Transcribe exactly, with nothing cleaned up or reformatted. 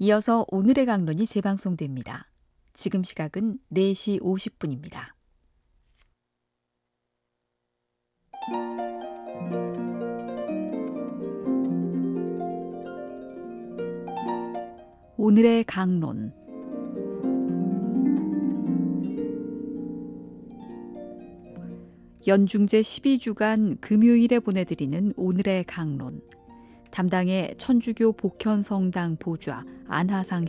이어서 오늘의 강론이 재방송됩니다. 지금 시각은 네 시 오십 분입니다. 오늘의 강론. 연중제 십이 주간 금요일에 보내드리는 오늘의 강론. 담당의 천주교 복현성당 보좌 안하상